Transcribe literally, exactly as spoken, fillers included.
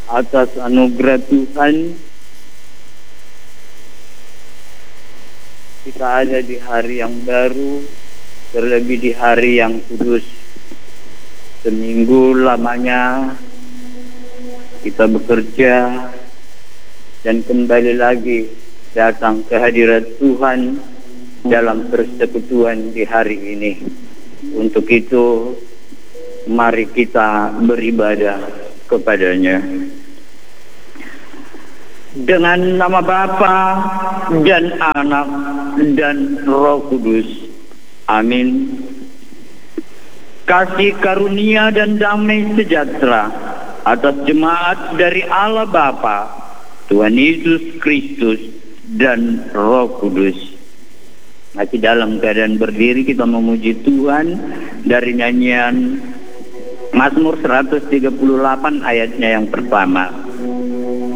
atas anugerah Tuhan kita ada di hari yang baru, terlebih di hari yang kudus. Seminggu lamanya kita bekerja dan kembali lagi datang ke hadirat Tuhan dalam persekutuan di hari ini. Untuk itu mari kita beribadah kepadanya. Dengan nama Bapa dan Anak dan Roh Kudus. Amin. Kasih karunia dan damai sejahtera atas jemaat dari Allah Bapa, Tuhan Yesus Kristus dan Roh Kudus. Masih dalam keadaan berdiri kita memuji Tuhan dari nyanyian Mazmur seratus tiga puluh delapan ayatnya yang pertama.